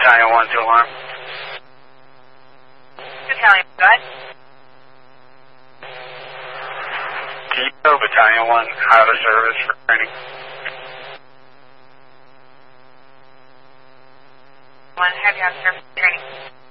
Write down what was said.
Battalion 1 to alarm. Battalion, go ahead. Kilo Battalion 1 out of service for training. 1 heavy out of service training.